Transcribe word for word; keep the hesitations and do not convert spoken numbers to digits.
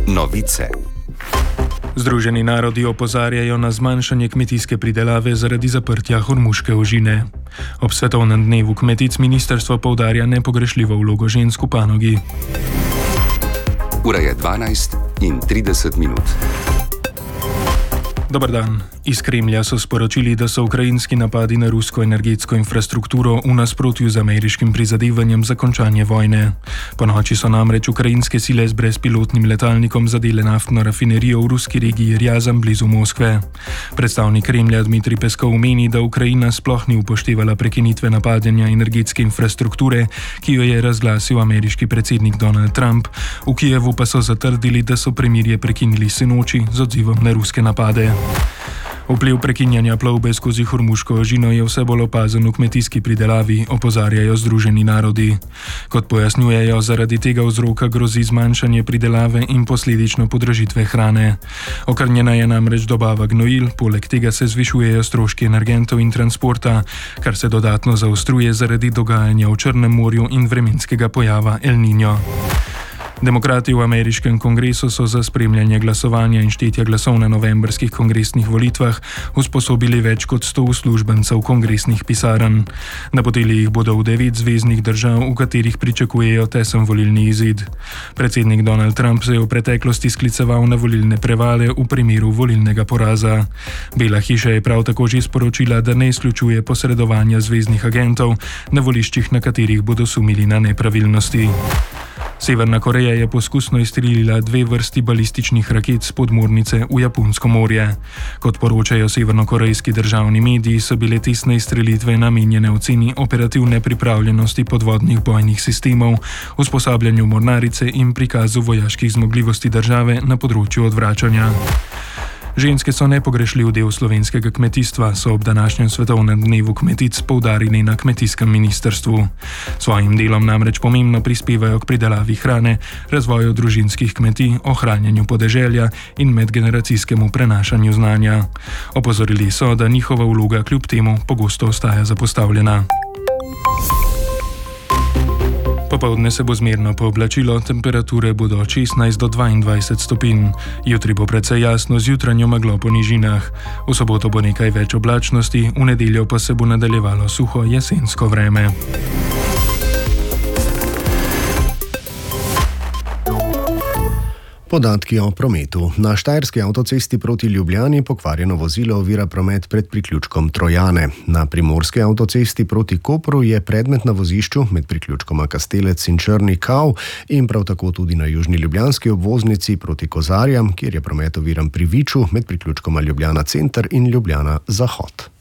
Novice. Združeni narodi opozarjajo na zmanjšanje kmetijske pridelave zaradi zaprtja Hormuške ožine. Ob svetovnem dnevu kmetic ministrstvo poudarja nepogrešljivo vlogo žensk v panogi. Ura je dvanajst in trideset minut. Dobar dan. Iz Kremlja so sporočili, da so ukrajinski napadi na rusko energetsko infrastrukturo v nasprotju z ameriškim prizadevanjem za končanje vojne. Ponoči so namreč ukrajinske sile z brezpilotnim letalnikom zadele naftno rafinerijo v ruski regiji Rjazan blizu Moskve. Predstavnik Kremlja Dmitrij Peskov meni, da Ukrajina sploh ni upoštevala prekinitve napadanja energetske infrastrukture, ki jo je razglasil ameriški predsednik Donald Trump. V Kijevu pa so zatrdili, da so premirje prekinili sinoči z odzivom na ruske napade. Vpliv prekinjanja plovbe skozi Hormuško ožino je vse bolj opazen v kmetijski pridelavi, opozarjajo Združeni narodi. Kot pojasnjujejo, zaradi tega vzroka grozi zmanjšanje pridelave in posledično podražitve hrane. Okrnjena je namreč dobava gnojil, poleg tega se zvišujejo stroški energentov in transporta, kar se dodatno zaostruje zaradi dogajanja v Črnem morju in vremenskega pojava El Niño. Demokrati v ameriškem kongresu so za spremljanje glasovanja in štetja glasov na novembrskih kongresnih volitvah usposobili več kot sto uslužbencev kongresnih pisarn. Napotili jih bodo v devet zveznih držav, v katerih pričakujejo tesen volilni izid. Predsednik Donald Trump se je v preteklosti skliceval na volilne prevale v primeru volilnega poraza. Bela hiša je prav tako že sporočila, da ne izključuje posredovanja zveznih agentov na voliščih, na katerih bodo sumili na nepravilnosti. Severna Koreja je poskusno izstrelila dve vrsti balističnih raket s podmornice v Japonsko morje. Kot poročajo severnokorejski državni mediji, so bile tesne izstrelitve namenjene oceni operativne pripravljenosti podvodnih bojnih sistemov, usposabljanju mornarice in prikazu vojaških zmogljivosti države na področju odvračanja. Ženske so nepogrešljiv del slovenskega kmetijstva, so ob današnjem svetovnem dnevu kmetic poudarili na kmetijskem ministrstvu. Svojim delom namreč pomembno prispevajo k pridelavi hrane, razvoju družinskih kmetij, ohranjanju podeželja in medgeneracijskemu prenašanju znanja. Opozorili so, da njihova vloga kljub temu pogosto ostaja zapostavljena. Popoldne se bo zmerno pooblačilo, temperature bodo od šestnajst do dvaindvajset stopinj. Jutri bo precej jasno z jutranjo meglo po nižinah. V soboto bo nekaj več oblačnosti, v nedeljo pa se bo nadaljevalo suho jesensko vreme. Podatki o prometu. Na štajerski avtocesti proti Ljubljani pokvarjeno vozilo ovira promet pred priključkom Trojane. Na primorski avtocesti proti Kopru je predmet na vozišču med priključkoma Kastelec in Črni Kav in prav tako tudi na južni ljubljanski obvoznici proti Kozarjam, kjer je promet oviran pri Viču med priključkoma Ljubljana Center in Ljubljana Zahod.